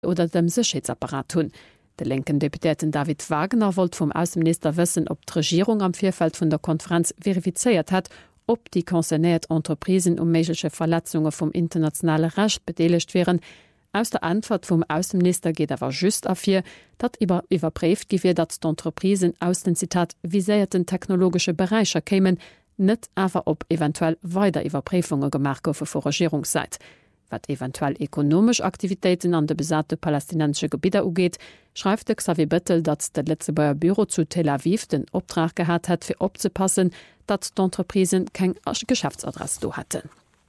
oder dem Sicherheitsapparat tun. Der linken Deputäten David Wagner wollte vom Außenminister wissen, ob die Regierung am Vorfeld von der Konferenz verifiziert hat, ob die konzernierten Entreprisen mögliche Verletzungen vom internationalen Recht beteiligt wären. Aus der Antwort vom Außenminister geht aber just dafür, dass überprüft wird, dass die Entreprisen aus den Zitat visierten technologischen Bereichen kämen, nicht aber ob eventuell weiter Überprüfungen gemacht werden von Regierungsseite. Was eventuell ökonomische Aktivitäten an den besatzten palästinensischen Gebieten angeht, schreibt Xavier Bettel, dass das Letztebayer Büro zu Tel Aviv den Auftrag gehabt hat, für aufzupassen, dass die Entreprisen keine Geschäftsadresse hatten.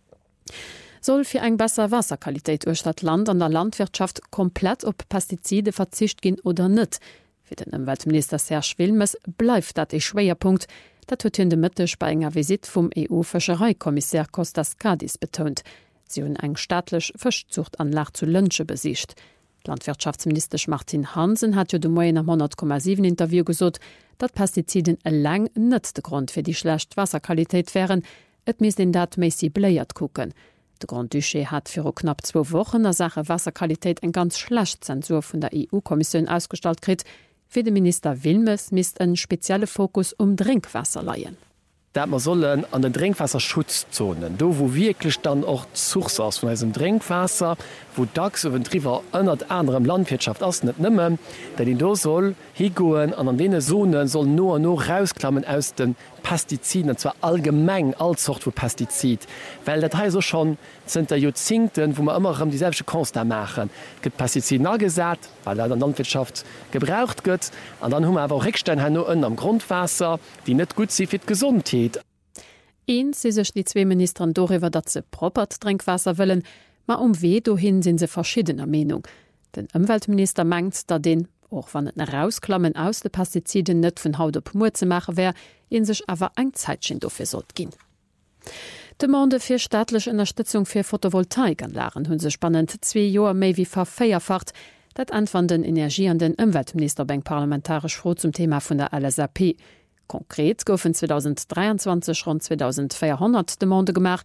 Soll für eine bessere Wasserqualität durch das Land an der Landwirtschaft komplett auf Pestizide verzichtet gehen oder nicht? Für den Umweltminister Serge Wilmes bleibt das ein Schwerpunkt. Das hat in der Mitte bei einer Visit vom EU-Fischereikommissar Kostas Kadis betont. Sie haben eine staatliche Fischzuchtanlage zu Lönche besichtigt. Landwirtschaftsminister Martin Hansen hat ja dem Morgen am 100,7 Interview gesagt, dass Pestizide allein nicht der Grund für die schlechte Wasserqualität wären. Es müsste in dat Messi bleiert gucken. Der Grand Duché hat für knapp 2 Wochen der Sache Wasserqualität eine ganz schlechte Zensur von der EU-Kommission ausgestellt gekriegt. Für den Minister Wilmes misst ein spezieller Fokus Trinkwasser leihen. Dat man sollen an den Trinkwasserschutzzonen, do wo wirklich dann auch Source aus von diesem Trinkwasser, wo dacks über den Triver ändert anderem Landwirtschaft aus nicht nimmen, der den do soll higoen an denen Zonen soll nur rausklammen aus den Pestiziden, und zwar allgemein als Sort von Pestizid, weil das heißt so schon sind der Jahrzehnten, wo man immer dieselbe Kunst da machen. Es gibt Pestizide angesagt, weil in der Landwirtschaft gebraucht wird, und dann haben wir aber Rückstände am Grundwasser, die nicht gut sind für die Gesundheit. Eins sind sich die 2 Ministern darüber, dass sie proper Trinkwasser wollen, aber weh dahin sind sie verschiedener Meinung. Der Umweltminister meint, dass den, auch wenn es Rausklammen aus den Pestiziden nicht von Haut auf Mur zu machen wäre, in sich aber ein Zeitchen dafür sollte gehen. Die Demande für staatliche Unterstützung für Photovoltaikanlagen haben sich spannend 2 Jahre mehr wie verfeierfacht. Das antwortet den Energie- und den Umweltminister beim parlamentarisch froh zum Thema von der LSAP. Konkret goufen 2023 rund 2400 Demande gemacht,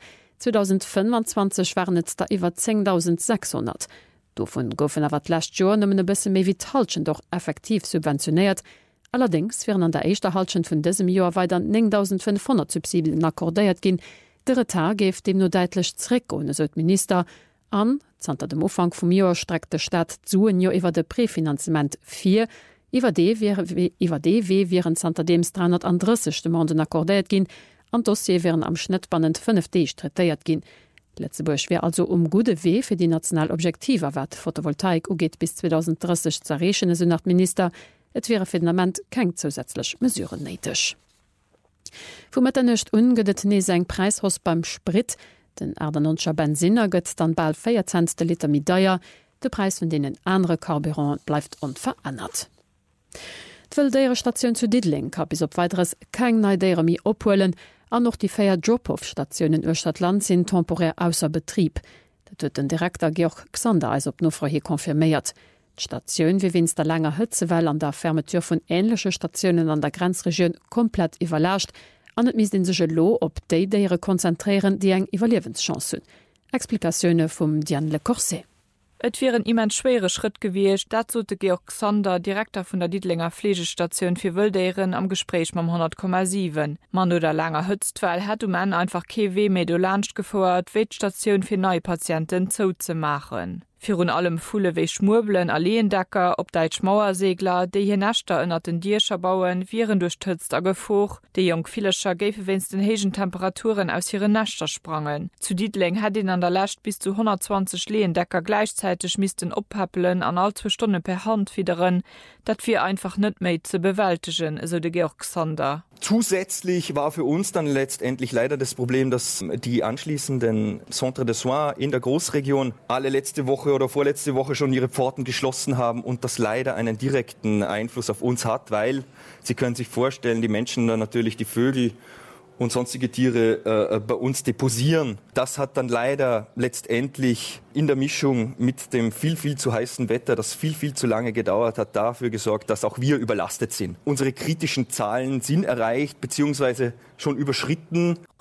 2025 waren es da über 10.600. Davon goufen aber letztes Jahr nur ein bisschen mehr wie die Halschen doch effektiv subventioniert. Allerdings werden an der ersten Halschen von diesem Jahr weiter 9.500 Subsidien akkordiert gehen. Der Retard gibt dem nur deutlich zurück, ohne so Minister. An, zanter dem Anfang vom Jahr streckt der Staat zu ein Jahr über das Präfinanzement 4. Über die wären zanter dem 330 Demanden akkordiert gehen. An Dossier wären am Schnitt bannend 5D traktiert gehen. Letzteburg wäre also gute Weh für die Nationalobjektive, was Photovoltaik geht bis 2030 zu erreichen, so nach Minister. Es wäre für den Moment keine zusätzliche Mesuren nötig. Wo mit der nicht ungedet ein Preishaus beim Sprit, den Erdernonscher Benziner geht dann bald 4 Cent der Liter mit teuer. Der Preis von denen andere Carburant bleibt unverändert. Die Wildtiere-Station zu Diedling kann bis auf weiteres keine neue Tiere mehr abholen. Auch noch die 4 Drop-off-Stationen in Stadt-Land sind temporär außer Betrieb. Das hat den Direktor Georg Xander als ob Nachfrage konfirmiert. Die Station wie wenn's der langer Hitzewelle an der Fermetur von ähnlichen Stationen an der Grenzregion komplett überlascht. Und es müssen sich lo auf die Tiere konzentrieren, die eine Überlebenschance haben. Explikationen von Diane Le Corset. Et wären immens schwere Schritt gewesen, dazu der Georg Xander, Direktor von der Diedlinger Pflegestation für Wildtieren, am Gespräch mit 100,7. Man oder langer Hütztweil hat man einfach KW Medolansch gefordert, die Station für neue Patienten zuzumachen. Für allem viele wie Schmurblen, Alleendecker, ob Deutsch Mauersegler, die hier Nächte in den Dierscher bauen, wären durchstützt a Gefuch. Die Jungfilischer gäfe wenns den hegen Temperaturen aus ihren Nächter sprangen. Zu Diedling hat ihn an der Last bis zu 120 Lehendecker gleichzeitig missten oppappeln an all 2 Stunden per Hand wiederin. Dat wir einfach nicht mehr zu bewältigen, so der Georg Xander. Zusätzlich war für uns dann letztendlich leider das Problem, dass die anschließenden Centres de Soins in der Großregion alle letzte Woche oder vorletzte Woche schon ihre Pforten geschlossen haben und das leider einen direkten Einfluss auf uns hat, weil Sie können sich vorstellen, die Menschen dann natürlich die Vögel und sonstige Tiere bei uns deposieren. Das hat dann leider letztendlich in der Mischung mit dem viel zu heißen Wetter, das viel zu lange gedauert hat, dafür gesorgt, dass auch wir überlastet sind. Unsere kritischen Zahlen sind erreicht bzw. schon überschritten.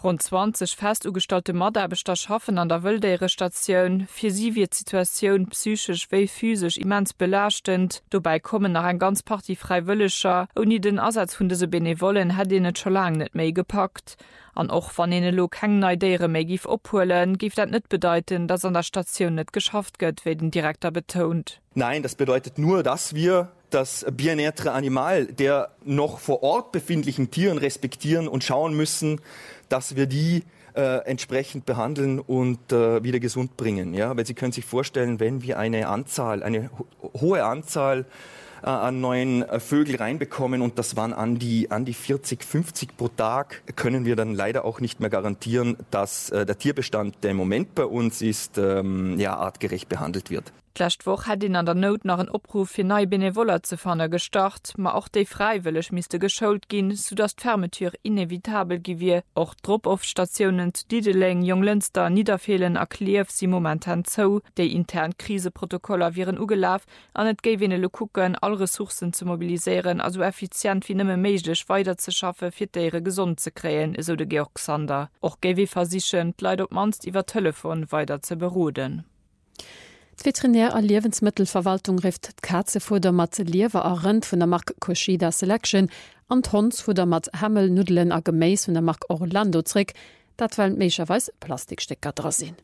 Rund 20 fest ugestalte Maderbeter schaffen an der Wëldeiere Stationun, fir sie wie Situationun psychisch wéi physisch immens belastend, dobei kommen nach ein ganz Party freiwilliger, uni den Ersatz vun dese Benevolen hat net schon lang net méi gepackt. An och van ene lo keng neideiere méi gif opholen, gift dat net bedeuten, dass an der Station net geschafft gëtt, wie den Direktor betont. Nein, das bedeutet nur, dass wir das bien-être Animal der noch vor Ort befindlichen Tieren respektieren und schauen müssen, dass wir die entsprechend behandeln und wieder gesund bringen. Ja? Weil Sie können sich vorstellen, wenn wir eine hohe Anzahl an neuen Vögel reinbekommen und das waren an die 40, 50 pro Tag, können wir dann leider auch nicht mehr garantieren, dass der Tierbestand, der im Moment bei uns ist, artgerecht behandelt wird. Lächtwoch hat ihn an der Not nach een Opruf fir neii Benevoler ze fanne gestart, ma auch déi freiwillig miste geschult ginn, so dass d'Fermetür inevitabel gewir. Och Drop-off-Stationen Dideling, Junglünster, Niederfehlen erklief sie momentan zo, déi intern Kriseprotokoller viren ugelaf, an et géiwle kucken, all Ressourcen zu mobiliseieren, also effizient wie nëmme méiglech weiter ze schaffe, fir d'ire gesund ze kreen, eso de Georg Sander. Och géwi versichen, leid op manst iwwer Telefon weiter ze beroden. Veterinär a Lebensmittelverwaltung rift Katzefuder mat Liewer a Rënd vun der Mark Koshida Selection an Honsfuder mat Hammelnudelen a Geméis vun der Mark Orlando zrick, dat well méicherweis Plastikstecker dra sinn.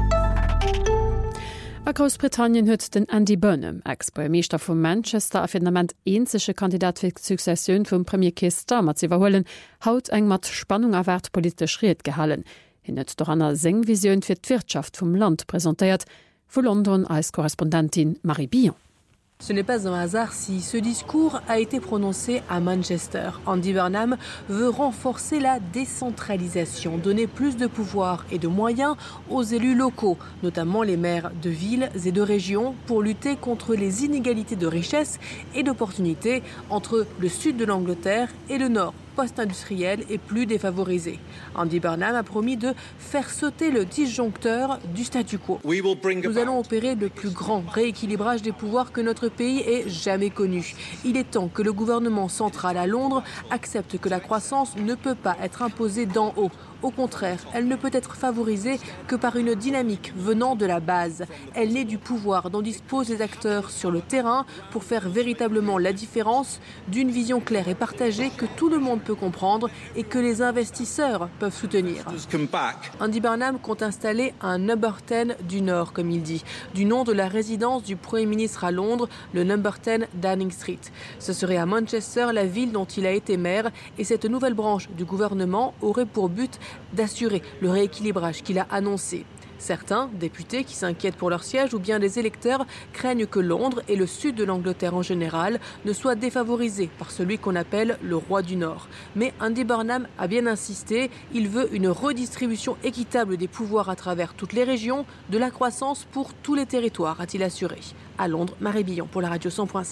A Großbritannien huet den Andy Burnham, Ex-Premierminister vum Manchester a Firmament eenzesche Kandidat fir Successioun vum Premier Keir Starmer ze iwwerhoelen, haut eng mat Spannung erwert politisch Reet gehallen. Hin net doch aner Sengvisionioun fir d'Wirtschaft vum Land präsentiert, Voor London als correspondantin Marie Billon. Ce n'est pas un hasard si ce discours a été prononcé à Manchester. Andy Burnham veut renforcer la décentralisation, donner plus de pouvoir et de moyens aux élus locaux, notamment les maires de villes et de régions, pour lutter contre les inégalités de richesse et d'opportunités entre le sud de l'Angleterre et le nord, post-industriel et plus défavorisé. Andy Burnham a promis de faire sauter le disjoncteur du statu quo. Nous allons opérer le plus grand rééquilibrage des pouvoirs que notre pays ait jamais connu. Il est temps que le gouvernement central à Londres accepte que la croissance ne peut pas être imposée d'en haut. Au contraire, elle ne peut être favorisée que par une dynamique venant de la base. Elle naît du pouvoir dont disposent les acteurs sur le terrain pour faire véritablement la différence, d'une vision claire et partagée que tout le monde peut comprendre et que les investisseurs peuvent soutenir. Andy Burnham compte installer un Number 10 du Nord, comme il dit, du nom de la résidence du Premier ministre à Londres, le Number 10 Downing Street. Ce serait à Manchester, la ville dont il a été maire, et cette nouvelle branche du gouvernement aurait pour but d'assurer le rééquilibrage qu'il a annoncé. Certains, députés qui s'inquiètent pour leur siège ou bien les électeurs, craignent que Londres et le sud de l'Angleterre en général ne soient défavorisés par celui qu'on appelle le roi du Nord. Mais Andy Burnham a bien insisté, il veut une redistribution équitable des pouvoirs à travers toutes les régions, de la croissance pour tous les territoires, a-t-il assuré. À Londres, Marie Billon pour la radio 100.7.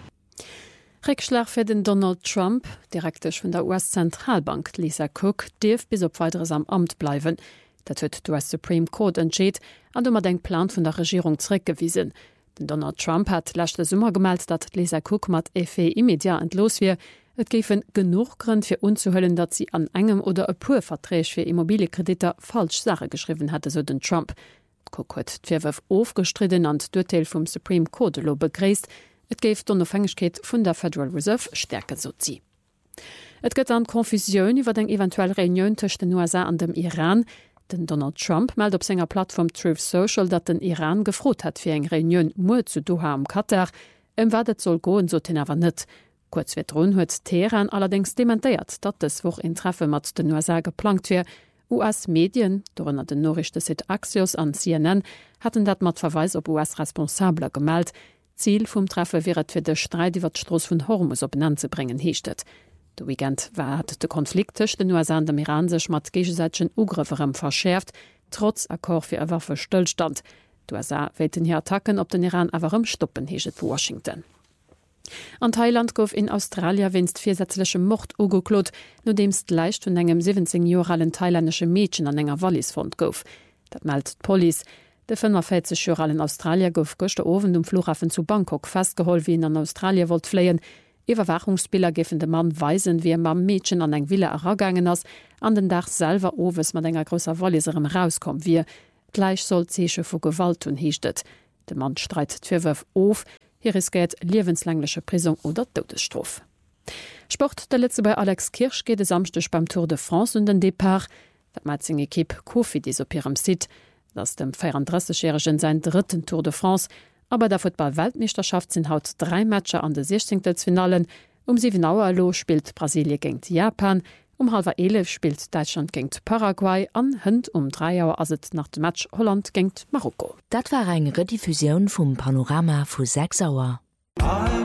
Rückschlag fir den Donald Trump, Direktech vun der US-Zentralbank Lisa Cook, deef bis op weiteres am Amt bleiwen. Dat huet d US Supreme Court entscheet, an dummer denkt Plan vun der Regierung zréckgewiesen. Den Donald Trump hat lächte Summer gemeldt, dat Lisa Cook mat Effé immediat entlos wie. Et géfen genug Grund fir unzuhëllen, dat sie an engem oder e puer Verträg fir Immobiliekrediter falsch Sache geschrieben hatte, so den Trump. Cook huet d'Vierwurf aufgestritten an d'Urteil vum Supreme Court lo begréist. Et géif d'Unabhängigkeit vun der Federal Reserve stärke so zi. Et gëtt an Konfusioun iwwer deng eventuell Reunioun tëcht den USA an dem Iran. Den Donald Trump meldt op senger Plattform Truth Social, dat den Iran gefrot hat fir eng Reunioun Mo zu Doha am Katar, watt soll goen so den awer net. Kurz wetrun huet Teheran allerdings dementéiert, dat es woch en Treffe mat den USA geplant wie. US-Medien, dorennner den Norrichte-Site Axios an CNN, hatten dat mat Verweis op US-Responsabler gemeldt. Ziel vum Treffe wäret fir de Streit iwwer d'Stross vun Hormuz op benannt ze bringen heechtet. De Weekend hat de Konflikt tech den USA an dem Iran sech mat gegensäitschen Ugrifferem verschärft, trotz Akkor fir e Waffestillstand. USA weten hier Attacken op den Iran awerem stoppen heeget Washington. An Thailand gouf in Australia winst viersätzliche Mord ugeklot, no demst leicht vun engem 17-joralen thailändesche Mädchen an enger Wallisfond gouf. Dat meldt d'Police. De 45-joralen Australier gouf gochte Owen Flughafen zu Bangkok festgeholt, wie ihn an Australien wollt fleien. Iwerwachungsspieler giffen de Mann weisen, wie mam Mädchen an eng Wille ergangen ass, an den Dach selber owes mat enger grosser Walliserem rauskom wie. Gleich soll Zeche vu Gewalt hun hiechtet. De Mann streit d'Wwurf of, hier riskiert lebenslänglesche Prisung oder Todesstrof. Sport der letzte bei Alex Kirsch geht samstech beim Tour de France und den Depart. Dat Matzing Ekipp Kofi dis op ihrem Sit, dats dem 34-jährigen sein dritten Tour de France, aber der Football-Weltmeisterschaft sind haut 3 Matcher an de 16. Finalen. Um 7 Uhr lo spielt Brasilie gegen Japan, um 11:30 spielt Deutschland gegen Paraguay, an Hund um 3 Uhr aset nach dem Match Holland gegen Marokko. Dat war eng Rediffusion vum Panorama vu 6 Auer.